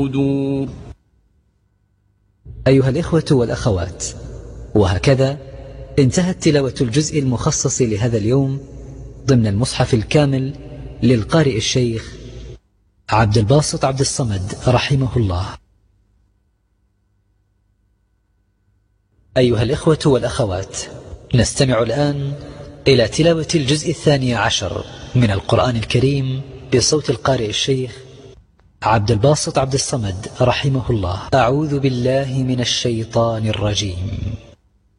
أيها الإخوة والأخوات، وهكذا انتهت تلاوة الجزء المخصص لهذا اليوم ضمن المصحف الكامل للقارئ الشيخ عبد الباسط عبد الصمد رحمه الله. أيها الإخوة والأخوات، نستمع الآن إلى تلاوة الجزء 12 من القرآن الكريم بصوت القارئ الشيخ عبد الباسط عبد الصمد رحمه الله. أعوذ بالله من الشيطان الرجيم.